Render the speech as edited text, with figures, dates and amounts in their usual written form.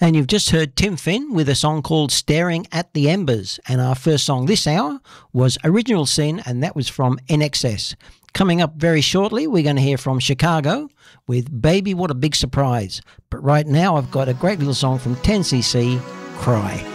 And you've just heard Tim Finn with a song called Staring at the Embers. And our first song this hour was Original Sin, and that was from NXS. Coming up very shortly, we're going to hear from Chicago with Baby What a Big Surprise. But right now, I've got a great little song from 10cc, Cry.